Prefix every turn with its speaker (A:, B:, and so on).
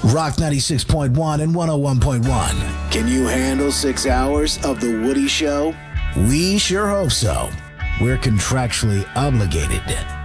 A: Rock 96.1 and 101.1.
B: Can you handle 6 hours of The Woody Show?
A: We sure hope so. We're contractually obligated.